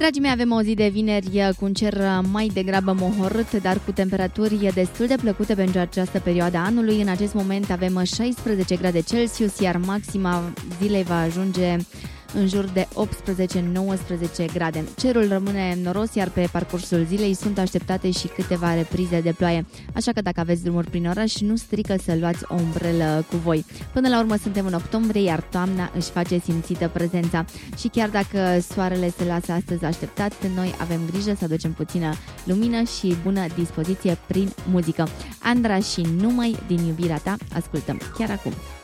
Dragii mei, avem o zi de vineri cu un cer mai degrabă mohorât, dar cu temperaturi destul de plăcute pentru această perioadă a anului. În acest moment avem 16 grade Celsius, iar maxima zilei va ajunge în jur de 18-19 grade. Cerul rămâne noros, iar pe parcursul zilei sunt așteptate și câteva reprize de ploaie. Așa că dacă aveți drumuri prin oraș, nu strică să luați o umbrelă cu voi. Până la urmă suntem în octombrie, iar toamna își face simțită prezența. Și chiar dacă soarele se lasă astăzi așteptat, noi avem grijă să aducem puțină lumină și bună dispoziție prin muzică. Andra și Numai din iubirea ta, ascultăm chiar acum.